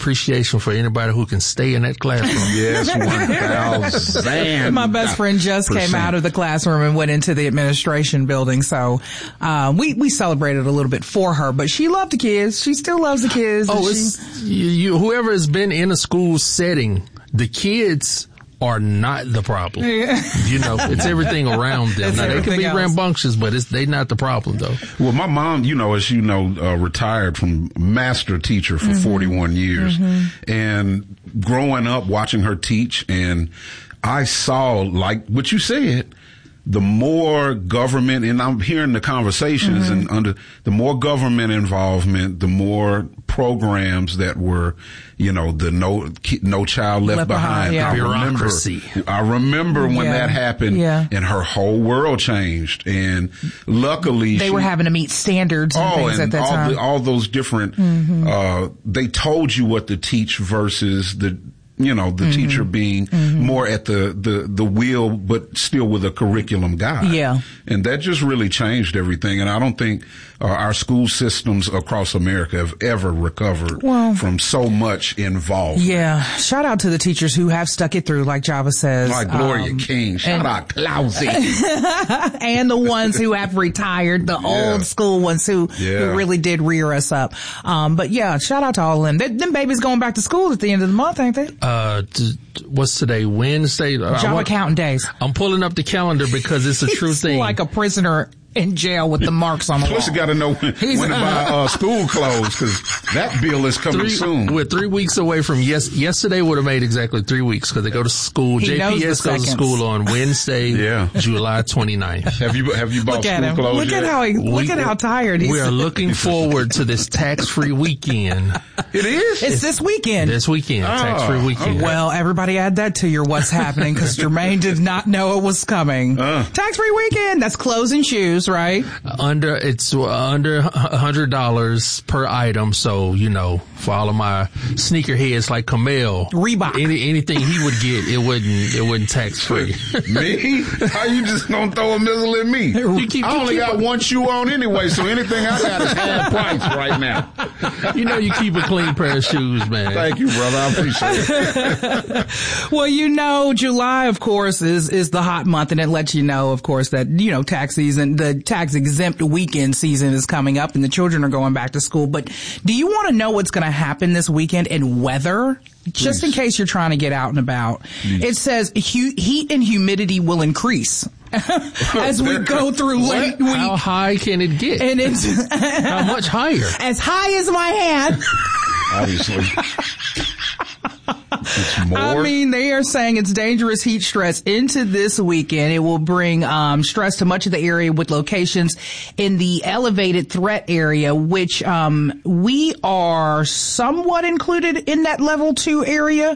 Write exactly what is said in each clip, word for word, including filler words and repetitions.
appreciation for anybody who can stay in that classroom. Yes, one thousand. My best friend just came out of the classroom and went into the administration building. So, uh, we, we celebrated a little bit for her, but she loved the kids. She still loves the kids. Oh, it's, you, you, whoever has been in a school setting, the kids are not the problem. Yeah. You know, it's everything around them. It's now, they can be else. rambunctious, but it's they not the problem, though. Well, my mom, you know, as you know, uh, retired from master teacher for mm-hmm. forty-one years. Mm-hmm. And growing up, watching her teach, and I saw, like what you said, the more government, and I'm hearing the conversations, mm-hmm. and under the more government involvement, the more programs that were, you know, the no no child left, left behind. behind yeah. I remember, I remember when yeah. that happened, yeah. and her whole world changed. And luckily, they she, were having to meet standards and oh, things and at that all time. The, all those different. Mm-hmm. Uh, they told you what to teach versus the. You know, the mm-hmm. teacher being mm-hmm. more at the, the, the wheel, but still with a curriculum guide. Yeah. And that just really changed everything. And I don't think uh, our school systems across America have ever recovered well, from so much involvement. Yeah. Shout out to the teachers who have stuck it through, like Java says. Like Gloria um, King. Shout and, out Clousy. And the ones who have retired, the yeah. old school ones who, yeah. who really did rear us up. Um, but yeah, shout out to all of them. They, them babies going back to school at the end of the month, ain't they? Uh, t- what's today? Wednesday? Java want, counting days. I'm pulling up the calendar because it's a true thing. Like a prisoner in jail with the marks on the Plus, wall. you got to know when, when to buy uh, school clothes because that bill is coming three, soon. We're three weeks away from yes. Yesterday would have made exactly three weeks because they go to school. He J P S goes to school on Wednesday, yeah. July twenty-ninth. Have you have you bought look school at clothes Look yet? at how he, look we, at how tired he is. We are looking forward to this tax-free weekend. It is. It's, it's this weekend. This weekend, oh, tax-free weekend. Okay. Well, everybody add that to your what's happening because Jermaine did not know it was coming. Uh. Tax-free weekend. That's clothes and shoes, right? Under it's under a hundred dollars per item, so you know, for all of my sneakerheads like Kamel, Reebok, any, anything he would get, it wouldn't it wouldn't tax free. Me? How you just gonna throw a missile at me? You keep, I you only keep got a, one shoe on anyway, so anything I got is half price right now. You know, you keep a clean pair of shoes, man. Thank you, brother. I appreciate it. Well, you know, July, of course, is is the hot month, and it lets you know, of course, that you know tax season, the tax exempt weekend season is coming up and the children are going back to school. But do you want to know what's going to happen this weekend in weather? Just Please. In case you're trying to get out and about. Please. It says hu- heat and humidity will increase as we go through late week. How high can it get? And it's how much higher? As high as my hand. Obviously. It's more. I mean, they are saying it's dangerous heat stress into this weekend. It will bring um stress to much of the area with locations in the elevated threat area, which um we are somewhat included in that level two area,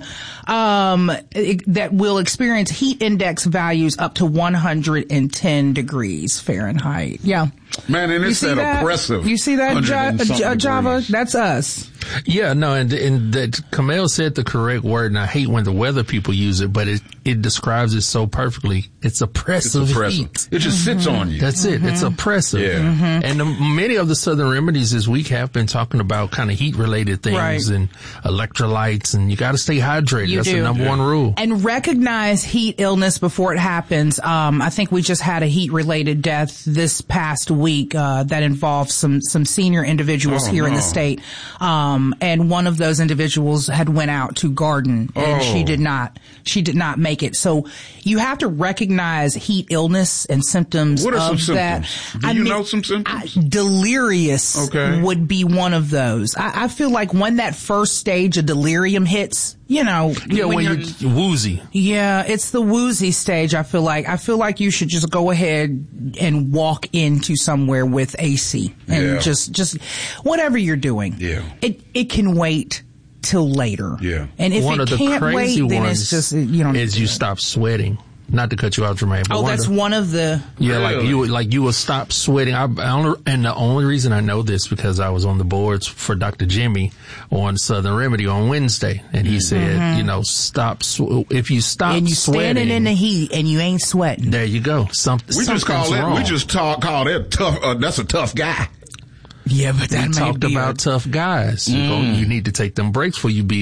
um it, that will experience heat index values up to one hundred ten degrees Fahrenheit. Yeah. Man, and it's that, that oppressive. You see that, J- Java? That's us. Yeah, no, and and that Kamel said the correct word, and I hate when the weather people use it, but it it describes it so perfectly. It's oppressive, it's oppressive. heat. It just mm-hmm. sits on you. That's mm-hmm. it. It's oppressive. Yeah. Mm-hmm. And the, many of the Southern remedies this week have been talking about kind of heat related things right. and electrolytes, and you got to stay hydrated. You That's do. the number yeah. one rule. And recognize heat illness before it happens. Um, I think we just had a heat related death this past week, uh, that involved some, some senior individuals oh, here no. in the state. Um, and one of those individuals had went out to garden and oh. she did not, she did not make it. So you have to recognize heat illness and symptoms what are of some that. Symptoms? Do I you mean, know some symptoms? I, delirious okay. would be one of those. I, I feel like when that first stage of delirium hits, you know, yeah, when, when you're, you're woozy. Yeah, it's the woozy stage. I feel like I feel like you should just go ahead and walk into somewhere with A C and yeah. just just whatever you're doing. Yeah, it it can wait till later. Yeah, and if one it of the can't crazy wait, then ones it's just you know is you stop sweating. Not to cut you out, Jermaine. But oh, one that's of the, one of the. Yeah, really? like you, would, like you will stop sweating. I, I only, and the only reason I know this because I was on the boards for Doctor Jimmy on Southern Remedy on Wednesday, and he said, mm-hmm. you know, stop. Sw- if you stop and you sweating, standing in the heat and you ain't sweating. There you go. Something. We just call it. Wrong. We just talk. Call it tough. Uh, that's a tough guy. Yeah, but that we may talked be about a, tough guys. Mm. You, go, you need to take them breaks before you be